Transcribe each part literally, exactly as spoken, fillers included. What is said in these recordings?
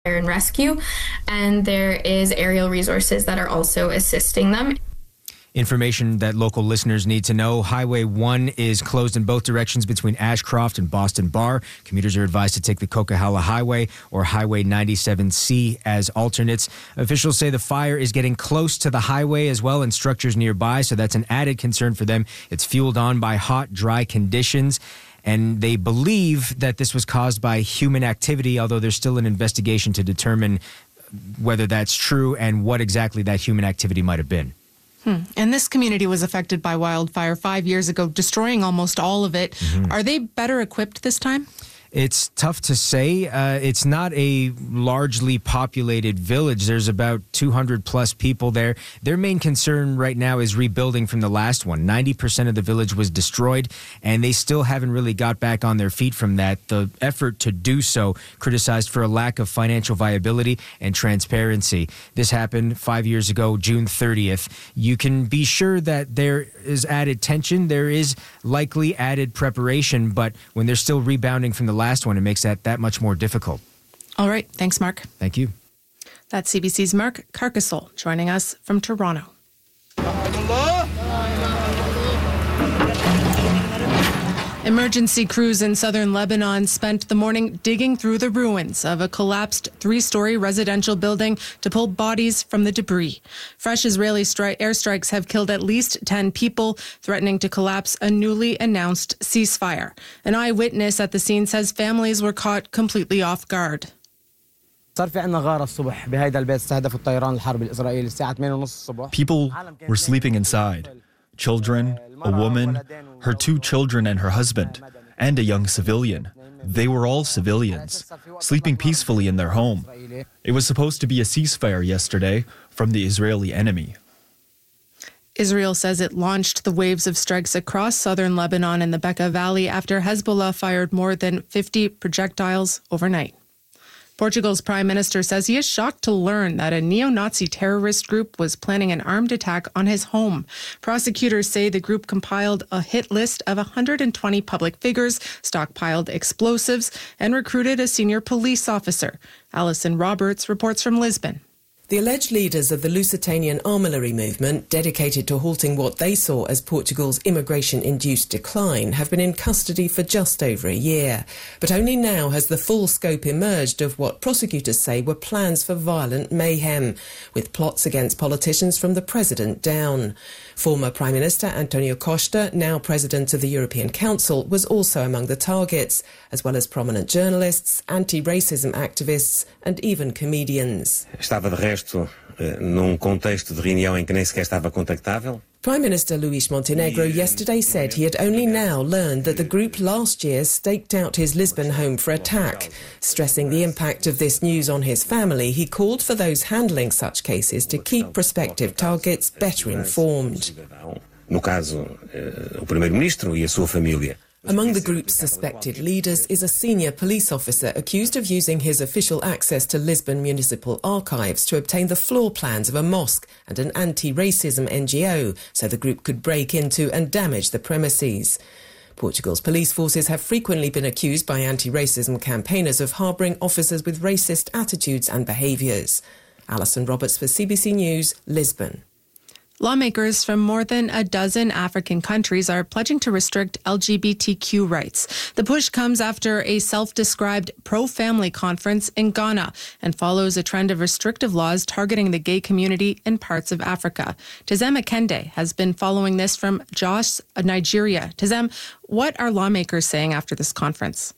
and rescue, and there is aerial resources that are also assisting them. Information that local listeners need to know. Highway one is closed in both directions between Ashcroft and Boston Bar. Commuters are advised to take the Coquihalla Highway or Highway ninety-seven C as alternates. Officials say the fire is getting close to the highway as well and structures nearby, so that's an added concern for them. It's fueled on by hot, dry conditions, and they believe that this was caused by human activity, although there's still an investigation to determine whether that's true and what exactly that human activity might have been. Hmm. And this community was affected by wildfire five years ago, destroying almost all of it. Mm-hmm. Are they better equipped this time? It's tough to say. Uh, it's not a largely populated village. There's about two hundred plus people there. Their main concern right now is rebuilding from the last one. ninety percent of the village was destroyed, and they still haven't really got back on their feet from that. The effort to do so criticized for a lack of financial viability and transparency. This happened five years ago, June thirtieth. You can be sure that there is added tension. There is likely added preparation, but when they're still rebounding from the last one, it makes that that much more difficult. All right. Thanks, Mark. Thank you. That's C B C's Mark Carcassol joining us from Toronto. Emergency crews in southern Lebanon spent the morning digging through the ruins of a collapsed three-story residential building to pull bodies from the debris. Fresh Israeli stri- airstrikes have killed at least ten people, threatening to collapse a newly announced ceasefire. An eyewitness at the scene says families were caught completely off guard. People were sleeping inside. Children, a woman, her two children and her husband, and a young civilian. They were all civilians, sleeping peacefully in their home. It was supposed to be a ceasefire yesterday from the Israeli enemy. Israel says it launched the waves of strikes across southern Lebanon and the Bekaa Valley after Hezbollah fired more than fifty projectiles overnight. Portugal's prime minister says he is shocked to learn that a neo-Nazi terrorist group was planning an armed attack on his home. Prosecutors say the group compiled a hit list of one hundred twenty public figures, stockpiled explosives, and recruited a senior police officer. Alison Roberts reports from Lisbon. The alleged leaders of the Lusitanian Armillary movement, dedicated to halting what they saw as Portugal's immigration-induced decline, have been in custody for just over a year. But only now has the full scope emerged of what prosecutors say were plans for violent mayhem, with plots against politicians from the president down. Former Prime Minister Antonio Costa, now President of the European Council, was also among the targets, as well as prominent journalists, anti-racism activists, and even comedians. Estava de resto num contexto de reunião em que nem sequer estava contactável. Prime Minister Luís Montenegro yesterday said he had only now learned that the group last year staked out his Lisbon home for attack. Stressing the impact of this news on his family, he called for those handling such cases to keep prospective targets better informed. No caso, o primeiro-ministro e a sua família. Among the group's suspected leaders is a senior police officer accused of using his official access to Lisbon municipal archives to obtain the floor plans of a mosque and an anti-racism N G O so the group could break into and damage the premises. Portugal's police forces have frequently been accused by anti-racism campaigners of harbouring officers with racist attitudes and behaviours. Alison Roberts for C B C News, Lisbon. Lawmakers from more than a dozen African countries are pledging to restrict L G B T Q rights. The push comes after a self-described pro-family conference in Ghana and follows a trend of restrictive laws targeting the gay community in parts of Africa. Tazem Akende has been following this from Jos, Nigeria. Tazem, what are lawmakers saying after this conference?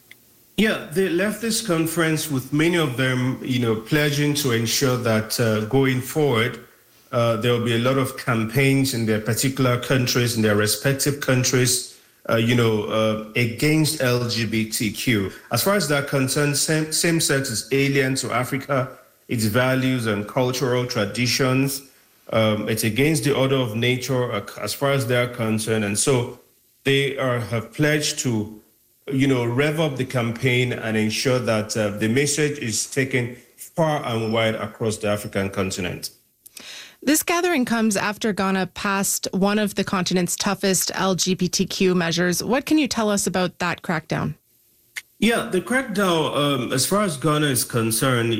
Yeah, they left this conference with many of them, you know, pledging to ensure that uh, going forward, Uh, there will be a lot of campaigns in their particular countries, in their respective countries, uh, you know, uh, against L G B T Q. As far as that concerns, same, same sex is alien to Africa, its values and cultural traditions. Um, it's against the order of nature uh, as far as they're concerned. And so they are, have pledged to, you know, rev up the campaign and ensure that uh, the message is taken far and wide across the African continent. This gathering comes after Ghana passed one of the continent's toughest L G B T Q measures. What can you tell us about that crackdown? Yeah, the crackdown, um, as far as Ghana is concerned,